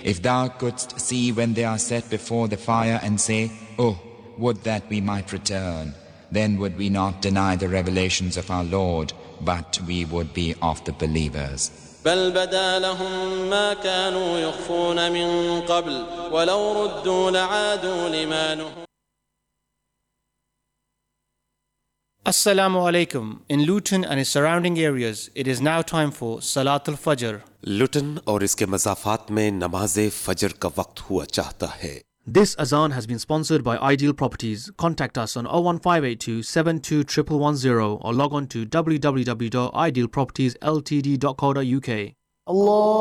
If thou couldst see when they are set before the fire and say, Oh, would that we might return, then would we not deny the revelations of our Lord, but we would be of the believers. بل بدا لهم ما كانوا يخفون من قبل ولو ردوا لعادوا لما نهوا. Assalamu alaikum. In Luton and its surrounding areas, it is now time for Salat al-Fajr. लुटन और इसके मज़ाफ़ात में नमाज़े फ़जर का वक्त हुआ चाहता है. This azan has been sponsored by Ideal Properties. Contact us on 01582 721110 or log on to www.idealpropertiesltd.co.uk. Allah